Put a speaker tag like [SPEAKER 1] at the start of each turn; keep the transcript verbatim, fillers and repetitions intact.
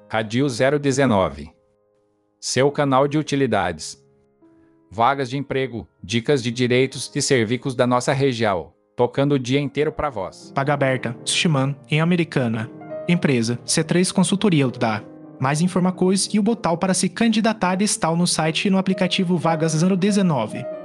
[SPEAKER 1] Radio zero dezenove. Seu canal de utilidades. Vagas de emprego, dicas de direitos e serviços da nossa região, tocando o dia inteiro para vós.
[SPEAKER 2] Vaga aberta, Sushman, em Americana. Empresa, C três Consultoria dá. Mais informações e o botão para se candidatar está no site e no aplicativo Vagas zero dezenove.